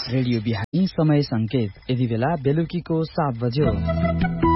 Radio बिहानी समय संकेत यति बेला बेलुकीको 7 बज्यो।